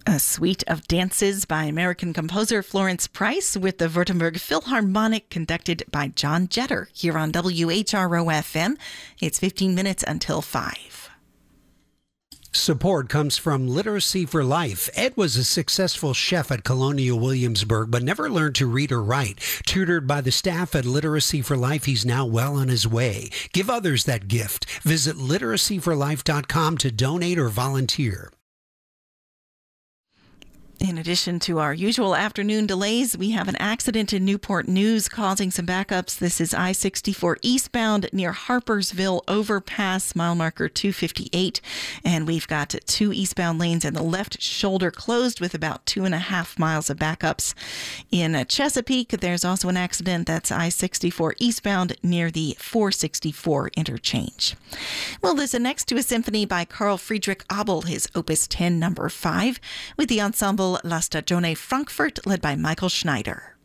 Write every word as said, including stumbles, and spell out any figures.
A suite of dances by American composer Florence Price with the Württemberg Philharmonic, conducted by John Jetter, here on W H R O F M. It's fifteen minutes until five. Support comes from Literacy for Life. Ed was a successful chef at Colonial Williamsburg, but never learned to read or write. Tutored by the staff at Literacy for Life, he's now well on his way. Give others that gift. Visit literacy for life dot com to donate or volunteer. In addition to our usual afternoon delays, we have an accident in Newport News causing some backups. This is I sixty-four eastbound near Harpersville overpass, mile marker two fifty-eight. And we've got two eastbound lanes and the left shoulder closed with about two and a half miles of backups. In Chesapeake, there's also an accident. That's I sixty-four eastbound near the four sixty-four interchange. We'll listen next to a symphony by Carl Friedrich Abel, his Opus ten, number five, with the ensemble La Stagione Frankfurt, led by Michael Schneider.